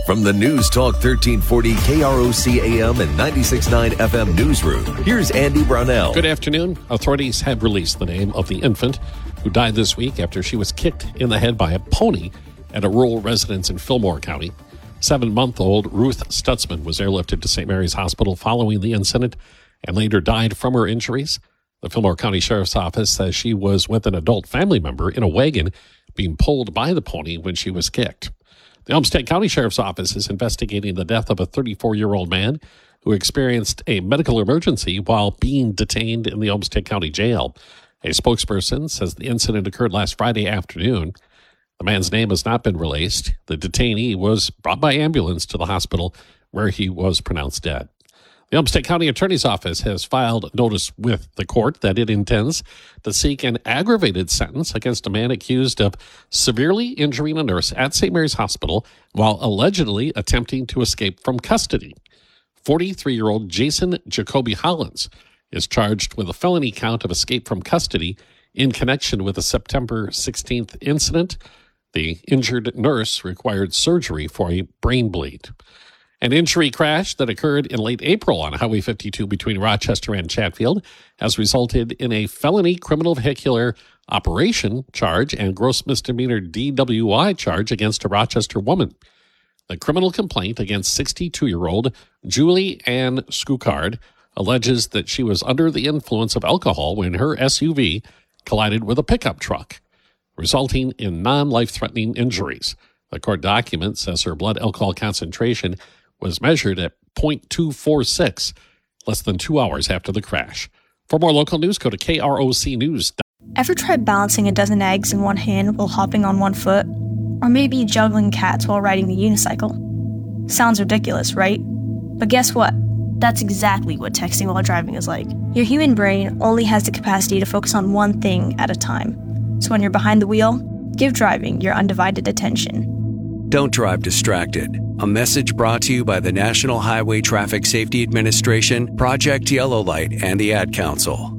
From the News Talk 1340 KROC AM and 96.9 FM newsroom, here's Andy Brownell. Good afternoon. Authorities have released the name of the infant who died this week after she was kicked in the head by a pony at a rural residence in Fillmore County. 7-month-old Ruth Stutzman was airlifted to St. Mary's Hospital following the incident and later died from her injuries. The Fillmore County Sheriff's Office says she was with an adult family member in a wagon being pulled by the pony when she was kicked. The Olmsted County Sheriff's Office is investigating the death of a 34-year-old man who experienced a medical emergency while being detained in the Olmsted County Jail. A spokesperson says the incident occurred last Friday afternoon. The man's name has not been released. The detainee was brought by ambulance to the hospital where he was pronounced dead. The Olmsted County Attorney's Office has filed notice with the court that it intends to seek an aggravated sentence against a man accused of severely injuring a nurse at St. Mary's Hospital while allegedly attempting to escape from custody. 43-year-old Jason Jacoby Hollins is charged with a felony count of escape from custody in connection with the September 16th incident. The injured nurse required surgery for a brain bleed. An injury crash that occurred in late April on Highway 52 between Rochester and Chatfield has resulted in a felony criminal vehicular operation charge and gross misdemeanor DWI charge against a Rochester woman. The criminal complaint against 62-year-old Julie Ann Scoocard alleges that she was under the influence of alcohol when her SUV collided with a pickup truck, resulting in non-life-threatening injuries. The court document says her blood alcohol concentration was measured at 0.246 less than 2 hours after the crash. For more local news, go to KROCnews. Ever tried balancing a dozen eggs in one hand while hopping on one foot? Or maybe juggling cats while riding the unicycle? Sounds ridiculous, right? But guess what? That's exactly what texting while driving is like. Your human brain only has the capacity to focus on one thing at a time. So when you're behind the wheel, give driving your undivided attention. Don't drive distracted. A message brought to you by the National Highway Traffic Safety Administration, Project Yellow Light, and the Ad Council.